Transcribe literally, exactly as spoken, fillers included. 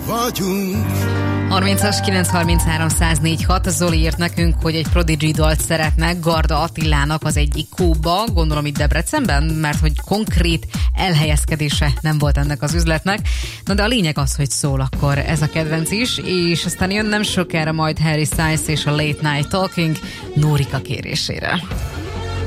vagyunk. harmincas kilenc harminchárom száz négy hat Zoli írt nekünk, hogy egy Prodigy dalt szeretnek Garda Attilának az egyik kóba, gondolom itt Debrecenben, mert hogy konkrét elhelyezkedése nem volt ennek az üzletnek. Na de a lényeg az, hogy szól akkor ez a kedvenc is, és aztán jön nem sokára majd Harry Styles és a Late Night Talking Nórika kérésére.